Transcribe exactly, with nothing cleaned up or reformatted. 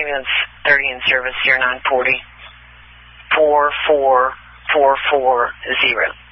ambulance thirty in service, zero nine forty, four four four four zero.